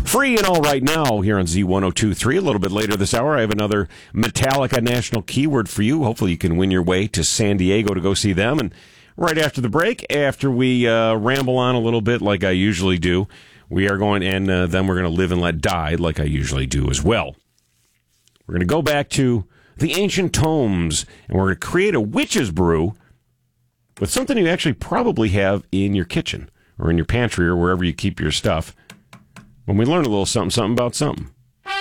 Free and all right now here on Z1023. A little bit later this hour, I have another Metallica National Keyword for you. Hopefully you can win your way to San Diego to go see them. And right after the break, after we ramble on a little bit like I usually do, we are going, and then we're going to live and let die like I usually do as well. We're going to go back to the ancient tomes, and we're going to create a witch's brew with something you actually probably have in your kitchen or in your pantry or wherever you keep your stuff. When we learn a little something about something.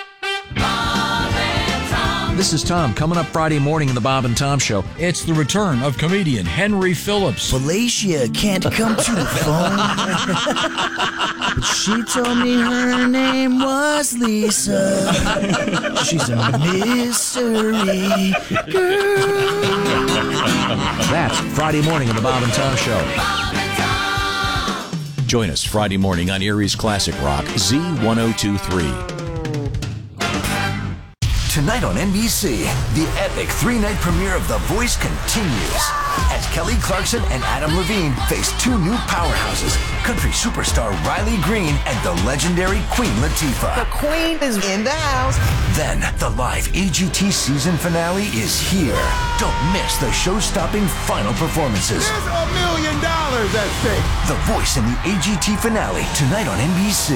This is Tom, coming up Friday morning in the Bob and Tom Show. It's the return of comedian Henry Phillips. Felicia can't come to the phone, but she told me her name was Lisa. She's a mystery girl. That's Friday morning in the Bob and Tom Show. Join us Friday morning on Erie's Classic Rock, Z1023. Tonight on NBC, the epic three-night premiere of The Voice continues as Kelly Clarkson and Adam Levine face two new powerhouses, country superstar Riley Green and the legendary Queen Latifah. The Queen is in the house. Then, the live AGT season finale is here. Don't miss the show-stopping final performances. There's $1 million at stake. The Voice in the AGT finale, tonight on NBC.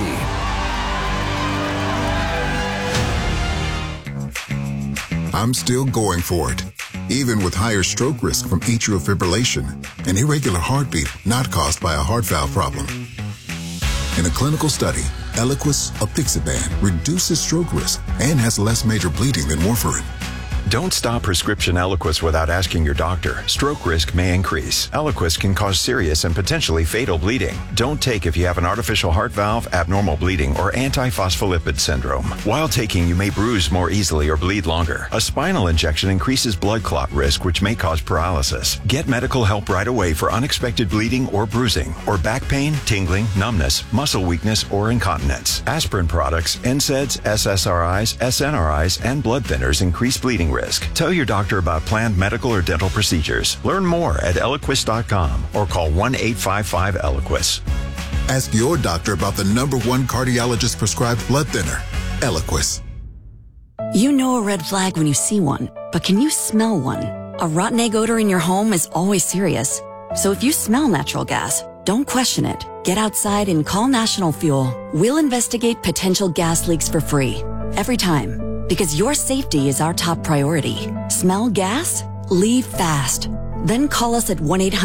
I'm still going for it, even with higher stroke risk from atrial fibrillation, an irregular heartbeat not caused by a heart valve problem. In a clinical study, Eliquis apixaban reduces stroke risk and has less major bleeding than warfarin. Don't stop prescription Eliquis without asking your doctor. Stroke risk may increase. Eliquis can cause serious and potentially fatal bleeding. Don't take if you have an artificial heart valve, abnormal bleeding, or antiphospholipid syndrome. While taking, you may bruise more easily or bleed longer. A spinal injection increases blood clot risk, which may cause paralysis. Get medical help right away for unexpected bleeding or bruising, or back pain, tingling, numbness, muscle weakness, or incontinence. Aspirin products, NSAIDs, SSRIs, SNRIs, and blood thinners increase bleeding risk. Tell your doctor about planned medical or dental procedures. Learn more at Eliquis.com or call 1-855-ELIQUIS. Ask your doctor about the #1 cardiologist prescribed blood thinner, Eliquis. You know a red flag when you see one, but can you smell one? A rotten egg odor in your home is always serious. So if you smell natural gas, don't question it. Get outside and call National Fuel. We'll investigate potential gas leaks for free. Every time. Because your safety is our top priority. Smell gas? Leave fast. Then call us at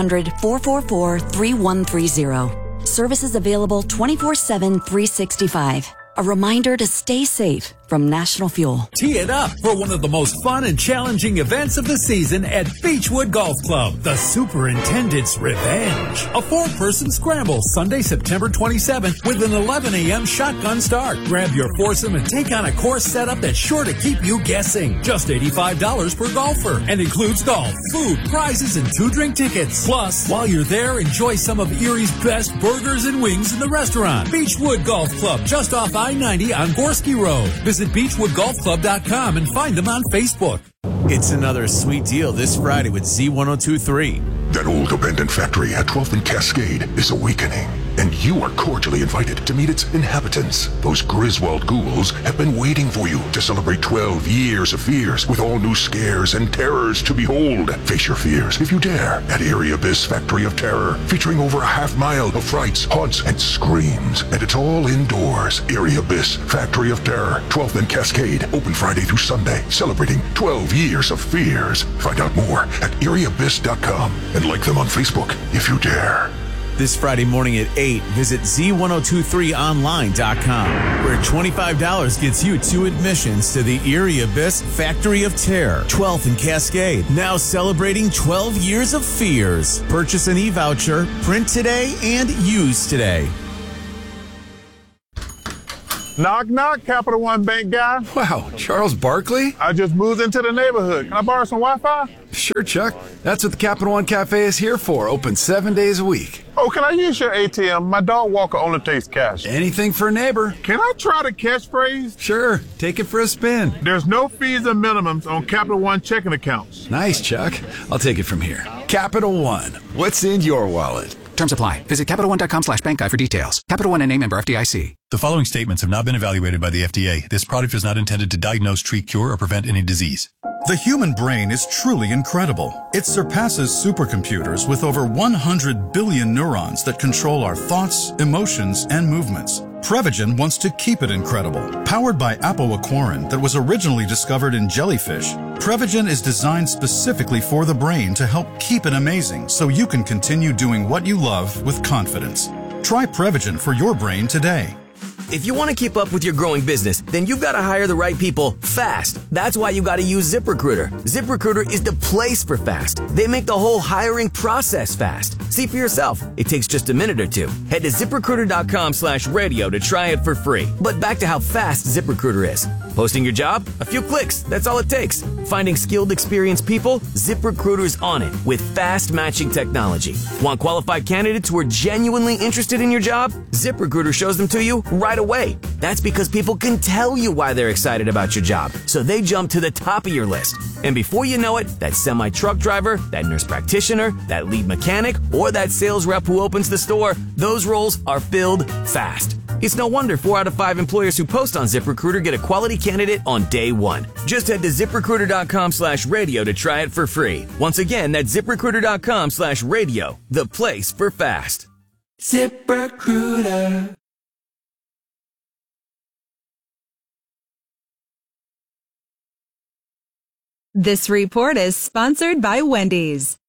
1-800-444-3130. Services available 24/7, 365. A reminder to stay safe from National Fuel. Tee it up for one of the most fun and challenging events of the season at Beechwood Golf Club, the Superintendent's Revenge. A 4-person scramble Sunday, September 27th with an 11 a.m. shotgun start. Grab your foursome and take on a course setup that's sure to keep you guessing. Just $85 per golfer and includes golf, food, prizes, and 2-drink tickets. Plus, while you're there, enjoy some of Erie's best burgers and wings in the restaurant. Beechwood Golf Club, just off I-90 on Gorski Road. Visit BeechwoodGolfClub.com and find them on Facebook. It's another sweet deal this Friday with Z1023. That old abandoned factory at 12th and Cascade is awakening, and you are cordially invited to meet its inhabitants. Those Griswold ghouls have been waiting for you to celebrate 12 years of fears with all new scares and terrors to behold. Face your fears, if you dare, at Eerie Abyss Factory of Terror, featuring over a half-mile of frights, haunts, and screams. And it's all indoors. Eerie Abyss Factory of Terror, 12th and Cascade, open Friday through Sunday, celebrating 12 years of fears. Find out more at EerieAbyss.com and like them on Facebook, if you dare. This Friday morning at 8, visit Z1023online.com, where $25 gets you 2 admissions to the Eerie Abyss Factory of Terror, 12th and Cascade. Now celebrating 12 years of fears. Purchase an e-voucher, print today, and use today. Knock, knock, Capital One Bank guy. Wow, Charles Barkley? I just moved into the neighborhood. Can I borrow some Wi-Fi? Sure, Chuck. That's what the Capital One Cafe is here for. Open 7 days a week. Oh, can I use your ATM? My dog walker only takes cash. Anything for a neighbor. Can I try the catchphrase? Sure. Take it for a spin. There's no fees and minimums on Capital One checking accounts. Nice, Chuck. I'll take it from here. Capital One. What's in your wallet? Terms apply. Visit CapitalOne.com/bank guide for details. Capital One NA, member FDIC. The following statements have not been evaluated by the FDA. This product is not intended to diagnose, treat, cure, or prevent any disease. The human brain is truly incredible. It surpasses supercomputers with over 100 billion neurons that control our thoughts, emotions, and movements. Prevagen wants to keep it incredible. Powered by apoaquarin that was originally discovered in jellyfish, Prevagen is designed specifically for the brain to help keep it amazing so you can continue doing what you love with confidence. Try Prevagen for your brain today. If you want to keep up with your growing business, then you've got to hire the right people fast. That's why you got to use ZipRecruiter. ZipRecruiter is the place for fast. They make the whole hiring process fast. See for yourself. It takes just a minute or two. Head to ZipRecruiter.com/radio to try it for free. But back to how fast ZipRecruiter is. Posting your job? A few clicks. That's all it takes. Finding skilled, experienced people? ZipRecruiter's on it with fast matching technology. Want qualified candidates who are genuinely interested in your job? ZipRecruiter shows them to you right away. That's because people can tell you why they're excited about your job, so they jump to the top of your list. And before you know it, that semi-truck driver, that nurse practitioner, that lead mechanic, or that sales rep who opens the store, those roles are filled fast. It's no wonder 4 out of 5 employers who post on ZipRecruiter get a quality candidate on day one. Just head to ZipRecruiter.com/radio to try it for free. Once again, that's ZipRecruiter.com/radio, the place for fast. ZipRecruiter. This report is sponsored by Wendy's.